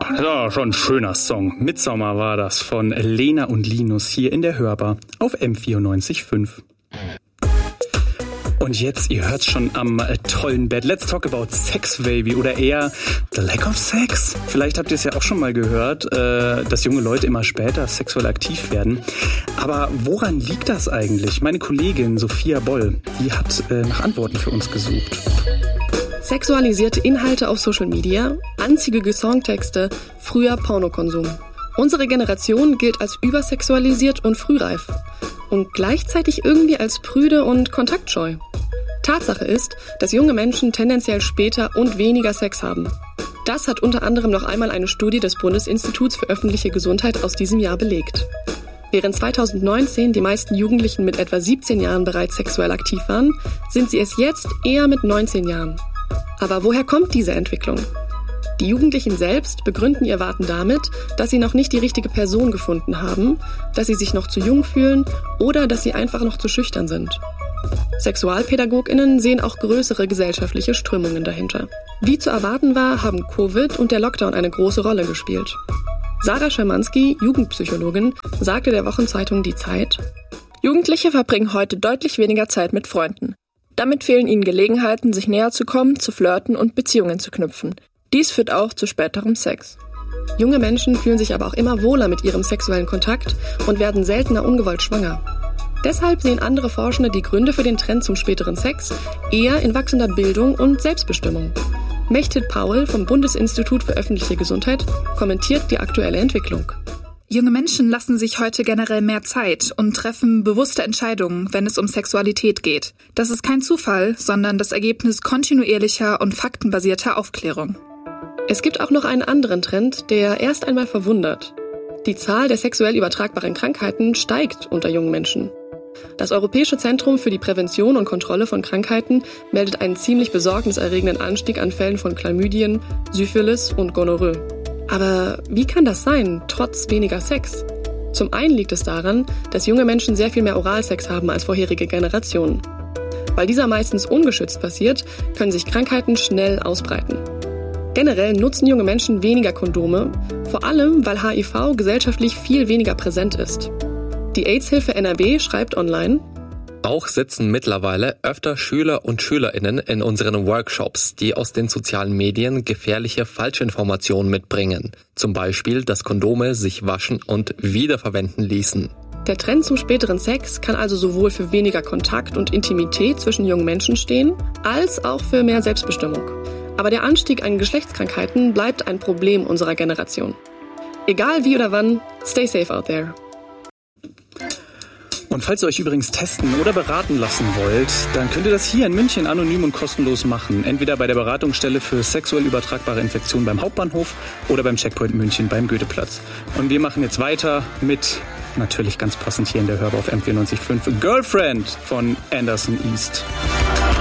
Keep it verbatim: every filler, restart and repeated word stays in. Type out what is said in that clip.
Das war schon ein schöner Song. Midsommar war das von Lena und Linus hier in der Hörbar auf M vierundneunzig Komma fünf. Und jetzt, ihr hört's schon am äh, tollen Bett. Let's talk about Sex, Baby. Oder eher the lack of sex. Vielleicht habt ihr es ja auch schon mal gehört, äh, dass junge Leute immer später sexuell aktiv werden. Aber woran liegt das eigentlich? Meine Kollegin Sophia Boll, die hat äh, nach Antworten für uns gesucht. Sexualisierte Inhalte auf Social Media, anzügige Songtexte, früher Pornokonsum. Unsere Generation gilt als übersexualisiert und frühreif. Und gleichzeitig irgendwie als prüde und kontaktscheu. Tatsache ist, dass junge Menschen tendenziell später und weniger Sex haben. Das hat unter anderem noch einmal eine Studie des Bundesinstituts für öffentliche Gesundheit aus diesem Jahr belegt. Während zweitausendneunzehn die meisten Jugendlichen mit etwa siebzehn Jahren bereits sexuell aktiv waren, sind sie es jetzt eher mit neunzehn Jahren. Aber woher kommt diese Entwicklung? Die Jugendlichen selbst begründen ihr Warten damit, dass sie noch nicht die richtige Person gefunden haben, dass sie sich noch zu jung fühlen oder dass sie einfach noch zu schüchtern sind. SexualpädagogInnen sehen auch größere gesellschaftliche Strömungen dahinter. Wie zu erwarten war, haben Covid und der Lockdown eine große Rolle gespielt. Sarah Schermanski, Jugendpsychologin, sagte der Wochenzeitung Die Zeit: Jugendliche verbringen heute deutlich weniger Zeit mit Freunden. Damit fehlen ihnen Gelegenheiten, sich näher zu kommen, zu flirten und Beziehungen zu knüpfen. Dies führt auch zu späterem Sex. Junge Menschen fühlen sich aber auch immer wohler mit ihrem sexuellen Kontakt und werden seltener ungewollt schwanger. Deshalb sehen andere Forschende die Gründe für den Trend zum späteren Sex eher in wachsender Bildung und Selbstbestimmung. Mechthild Paul vom Bundesinstitut für öffentliche Gesundheit kommentiert die aktuelle Entwicklung. Junge Menschen lassen sich heute generell mehr Zeit und treffen bewusste Entscheidungen, wenn es um Sexualität geht. Das ist kein Zufall, sondern das Ergebnis kontinuierlicher und faktenbasierter Aufklärung. Es gibt auch noch einen anderen Trend, der erst einmal verwundert. Die Zahl der sexuell übertragbaren Krankheiten steigt unter jungen Menschen. Das Europäische Zentrum für die Prävention und Kontrolle von Krankheiten meldet einen ziemlich besorgniserregenden Anstieg an Fällen von Chlamydien, Syphilis und Gonorrhoe. Aber wie kann das sein, trotz weniger Sex? Zum einen liegt es daran, dass junge Menschen sehr viel mehr Oralsex haben als vorherige Generationen. Weil dieser meistens ungeschützt passiert, können sich Krankheiten schnell ausbreiten. Generell nutzen junge Menschen weniger Kondome, vor allem weil H I V gesellschaftlich viel weniger präsent ist. Die AIDS-Hilfe N R W schreibt online: Auch sitzen mittlerweile öfter Schüler und SchülerInnen in unseren Workshops, die aus den sozialen Medien gefährliche Falschinformationen mitbringen. Zum Beispiel, dass Kondome sich waschen und wiederverwenden ließen. Der Trend zum späteren Sex kann also sowohl für weniger Kontakt und Intimität zwischen jungen Menschen stehen, als auch für mehr Selbstbestimmung. Aber der Anstieg an Geschlechtskrankheiten bleibt ein Problem unserer Generation. Egal wie oder wann, stay safe out there. Und falls ihr euch übrigens testen oder beraten lassen wollt, dann könnt ihr das hier in München anonym und kostenlos machen. Entweder bei der Beratungsstelle für sexuell übertragbare Infektionen beim Hauptbahnhof oder beim Checkpoint München beim Goetheplatz. Und wir machen jetzt weiter mit, natürlich ganz passend hier in der Hörbar auf M vierundneunzig Komma fünf, Girlfriend von Anderson East.